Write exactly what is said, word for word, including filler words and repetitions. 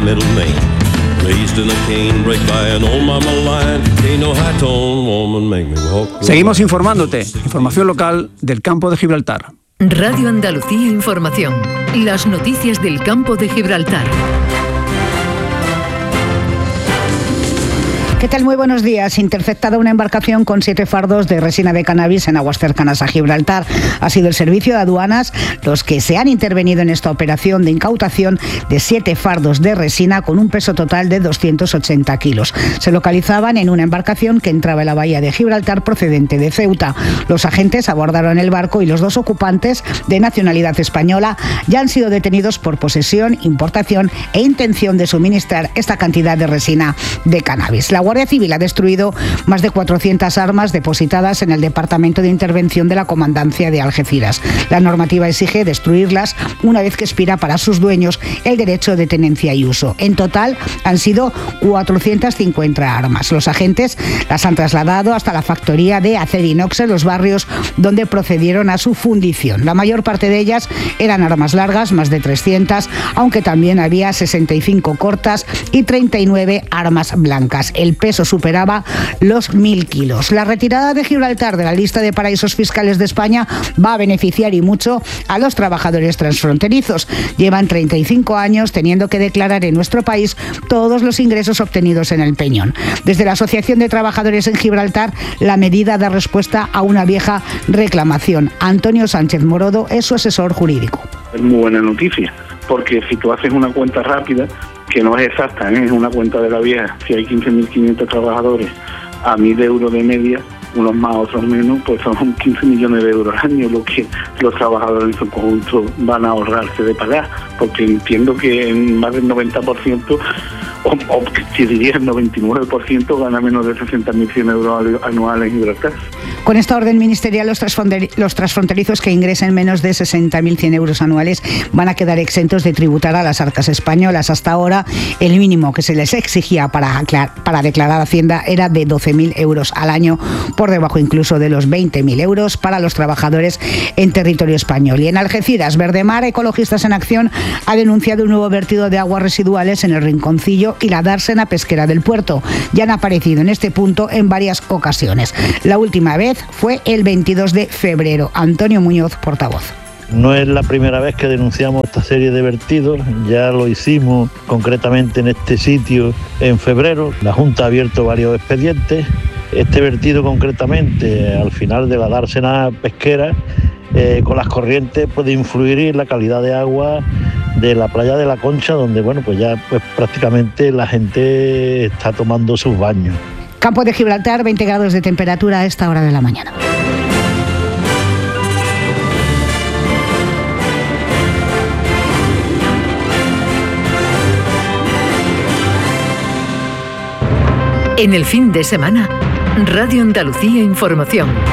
middle name. Raised in a canebrake by an old mama lion. Ain't no high-tone woman make me walk. Seguimos informándote. Información local del campo de Gibraltar. Radio Andalucía Información. Las noticias del campo de Gibraltar. ¿Qué tal? Muy buenos días. Interceptada una embarcación con siete fardos de resina de cannabis en aguas cercanas a Gibraltar. Ha sido el servicio de aduanas los que se han intervenido en esta operación de incautación de siete fardos de resina con un peso total de doscientos ochenta kilos. Se localizaban en una embarcación que entraba en la bahía de Gibraltar procedente de Ceuta. Los agentes abordaron el barco y los dos ocupantes, de nacionalidad española, ya han sido detenidos por posesión, importación e intención de suministrar esta cantidad de resina de cannabis. La Guardia Civil ha destruido más de cuatrocientas armas depositadas en el Departamento de Intervención de la Comandancia de Algeciras. La normativa exige destruirlas una vez que expira para sus dueños el derecho de tenencia y uso. En total han sido cuatrocientas cincuenta armas. Los agentes las han trasladado hasta la factoría de Acerinox en los barrios donde procedieron a su fundición. La mayor parte de ellas eran armas largas, más de trescientas, aunque también había sesenta y cinco cortas y treinta y nueve armas blancas. El peso superaba los mil kilos. La retirada de Gibraltar de la lista de paraísos fiscales de España va a beneficiar y mucho a los trabajadores transfronterizos. Llevan treinta y cinco años teniendo que declarar en nuestro país todos los ingresos obtenidos en el Peñón. Desde la Asociación de Trabajadores en Gibraltar, la medida da respuesta a una vieja reclamación. Antonio Sánchez Morodo es su asesor jurídico. Es muy buena noticia, porque si tú haces una cuenta rápida, que no es exacta, ¿eh? Es una cuenta de la vieja, si hay quince mil quinientos trabajadores a mil euros de media, unos más, otros menos, pues son quince millones de euros al año lo que los trabajadores en su conjunto van a ahorrarse de pagar, porque entiendo que en más del noventa por ciento, o, o si diría el noventa y nueve por ciento, gana menos de sesenta mil cien euros anuales en Gibraltar. Con esta orden ministerial, los, los transfronterizos que ingresen menos de sesenta mil cien euros anuales van a quedar exentos de tributar a las arcas españolas. Hasta ahora, el mínimo que se les exigía para, para declarar Hacienda era de doce mil euros al año, por debajo incluso de los veinte mil euros para los trabajadores en territorio español. Y en Algeciras, Verdemar, Ecologistas en Acción, ha denunciado un nuevo vertido de aguas residuales en el Rinconcillo y la dársena pesquera del puerto. Ya han aparecido en este punto en varias ocasiones. La última vez fue el veintidós de febrero. Antonio Muñoz, portavoz. No es la primera vez que denunciamos esta serie de vertidos, ya lo hicimos concretamente en este sitio en febrero. La Junta ha abierto varios expedientes. Este vertido concretamente, al final de la dársena pesquera, eh, con las corrientes puede influir en la calidad de agua de la playa de la Concha, donde bueno, pues ya pues prácticamente la gente está tomando sus baños. Campo de Gibraltar, veinte grados de temperatura a esta hora de la mañana. En el fin de semana, Radio Andalucía Información.